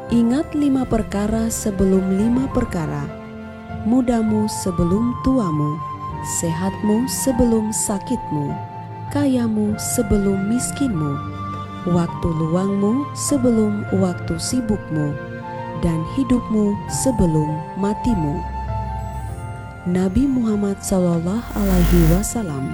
Ingat 5 perkara sebelum 5 perkara, mudamu sebelum tuamu, sehatmu sebelum sakitmu, kayamu sebelum miskinmu, waktu luangmu sebelum waktu sibukmu, dan hidupmu sebelum matimu. Nabi Muhammad SAW.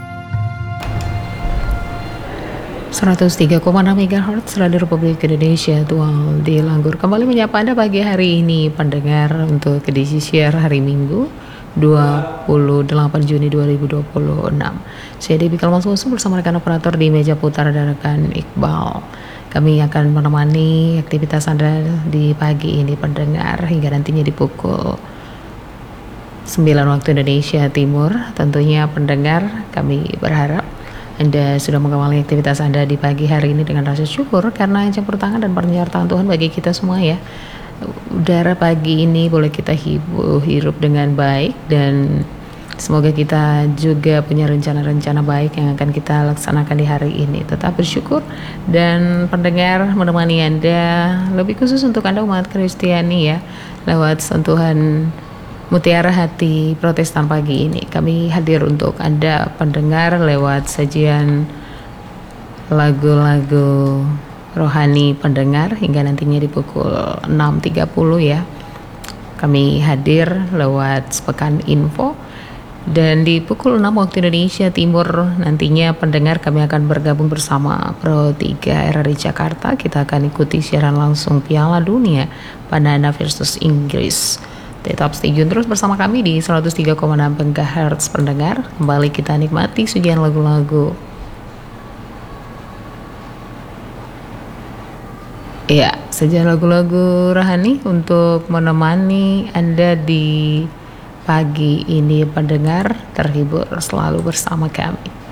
103,6 MHz Radio Republik Indonesia Tual di Langgur. Kembali menyapa Anda pagi hari ini pendengar untuk edisi share hari Minggu 28 Juni 2026. Saya Debbie Kalmasusu bersama rekan operator di meja putar dan rekan Iqbal. Kami akan menemani aktivitas Anda di pagi ini pendengar hingga nantinya di pukul 9 waktu Indonesia Timur. Tentunya pendengar, kami berharap Anda sudah mengawali aktivitas Anda di pagi hari ini dengan rasa syukur karena campur tangan dan penyertaan Tuhan bagi kita semua ya. Udara pagi ini boleh kita hirup dengan baik dan semoga kita juga punya rencana-rencana baik yang akan kita laksanakan di hari ini. Tetap bersyukur dan pendengar menemani Anda, lebih khusus untuk Anda umat Kristiani ya, lewat sentuhan Mutiara Hati Protestan pagi ini. Kami hadir untuk Anda pendengar lewat sajian lagu-lagu rohani pendengar hingga nantinya di pukul 6.30 ya. Kami hadir lewat sepekan info dan di pukul 6 waktu Indonesia Timur nantinya pendengar kami akan bergabung bersama Pro 3 RRI Jakarta. Kita akan ikuti siaran langsung Piala Dunia Panama versus Inggris. Tetap stay tune terus bersama kami di 103,6 MHz pendengar. Kembali kita nikmati sajian lagu-lagu. Ya, sajian lagu-lagu rohani untuk menemani Anda di pagi ini pendengar, terhibur selalu bersama kami.